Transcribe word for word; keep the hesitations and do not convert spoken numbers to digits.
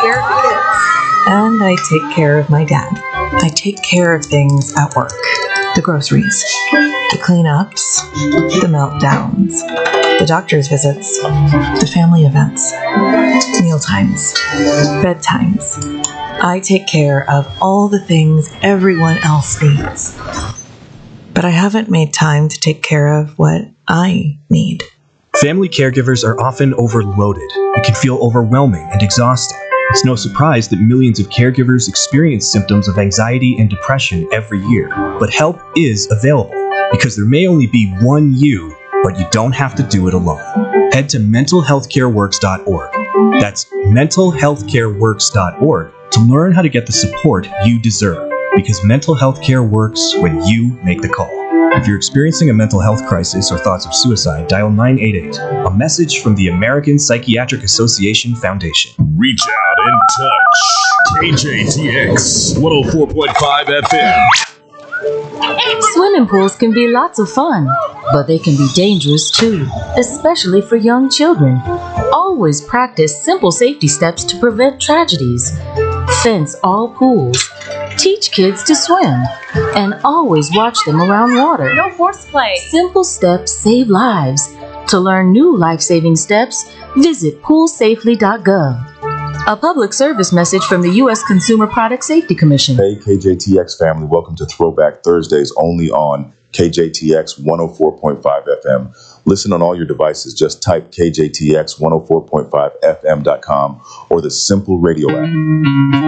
care of the kids. And I take care of my dad. I take care of things at work. The groceries, the cleanups, the meltdowns, the doctor's visits, the family events, meal times, bedtimes. I take care of all the things everyone else needs. But I haven't made time to take care of what I need. Family caregivers are often overloaded. It can feel overwhelming and exhausting. It's no surprise that millions of caregivers experience symptoms of anxiety and depression every year. But help is available, because there may only be one you, but you don't have to do it alone. Head to mental health care works dot org. That's mental health care works dot org to learn how to get the support you deserve, because mental health care works when you make the call. If you're experiencing a mental health crisis or thoughts of suicide, dial nine eight eight. A message from the American Psychiatric Association Foundation. Reach out and touch. K J T X one oh four point five F M. Swimming pools can be lots of fun, but they can be dangerous too, especially for young children. Always practice simple safety steps to prevent tragedies. Fence all pools. Teach kids to swim, and always watch them around water. No horseplay. Simple steps save lives. To learn new life-saving steps, visit pool safely dot gov. A public service message from the U S Consumer Product Safety Commission. Hey, K J T X family, welcome to Throwback Thursdays, only on K J T X one oh four point five F M. Listen on all your devices. Just type K J T X one oh four point five F M dot com or the Simple Radio app.